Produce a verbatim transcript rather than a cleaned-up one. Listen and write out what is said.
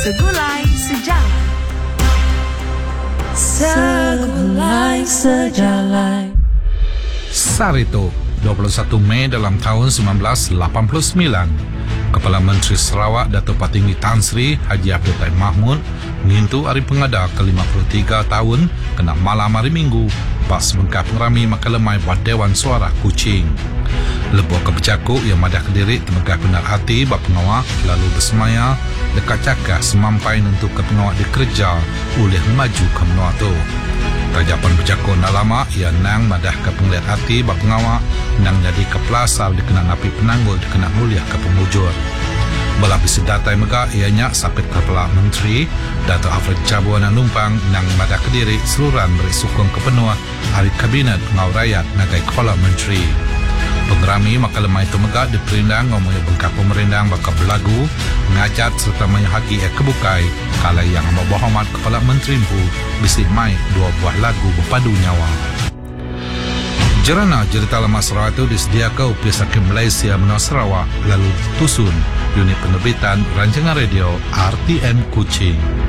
Segulai Sejarah. Segulai Sejarah. Sarito, dua puluh satu Mei dalam tahun sembilan belas lapan puluh sembilan, Kepala Menteri Sarawak Datuk Patinggi Tan Sri Haji Abdul Taib Mahmud ngintu hari pengada ke lima puluh tiga tahun kena malam hari Minggu pas mengkap pengerami makalemai buat Dewan Suara Kuching. Lebuh kebercakuk yang madah kediri temegah benar hati bap pengawak lalu bersemaya dekat cakap semampai untuk ke pengawak dikerja oleh maju ke menua tu. Rajapan bercakuk nak lama ia nang madah ke penglihat hati bap pengawak nang jadi kepelasar dikenang api penanggul dikenang mulia ke pemujur. Belapis datai megak ianya sapit Kepala Menteri Datuk Alfred Cabuan Numpang nang madah kediri seluruhan beri sukong kepenuh hari Kabinet Pengau Rakyat nagai Kepala Menteri. Pengerami makalemai itu megak diperindang ngomongnya bengkak pemerindang bakal berlagu ngajat serta menyahagi ia kebukai kala yang membohomat Kepala Menteri Mpu bisi mai dua buah lagu berpadu nyawa. Jerana cerita lama Sarawak itu disediakan oleh Sakit Malaysia Menua Sarawak lalu tusun unit penerbitan rancangan radio R T M Kuching.